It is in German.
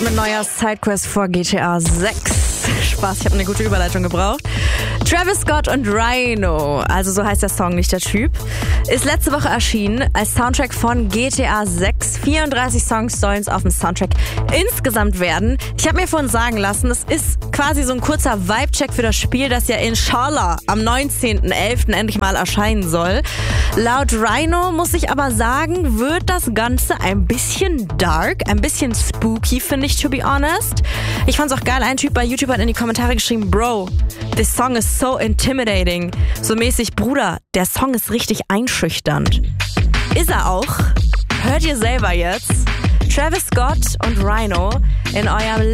mit neuer Sidequest vor GTA 6. Spaß, ich habe eine gute Überleitung gebraucht. Travis Scott und Rhino, also so heißt der Song, nicht der Typ, ist letzte Woche erschienen als Soundtrack von GTA 6. 34 Songs sollen es auf dem Soundtrack insgesamt werden. Ich habe mir vorhin sagen lassen, es ist quasi so ein kurzer Vibe-Check für das Spiel, das ja inshallah am 19.11. endlich mal erscheinen soll. Laut Rhino muss ich aber sagen, wird das Ganze ein bisschen dark, ein bisschen spooky, finde ich, to be honest. Ich fand's auch geil, ein Typ bei YouTube hat in die Kommentare geschrieben, Bro, this song is so intimidating. So mäßig, Bruder, der Song ist richtig einschüchternd. Ist er auch. Hört ihr selber jetzt. Travis Scott und Rhino in eurem